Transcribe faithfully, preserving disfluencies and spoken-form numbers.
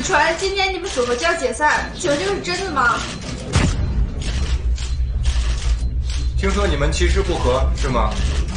子传今年你们组合就要解散，请问这个是真的吗？ 听说你们其实不和，是吗？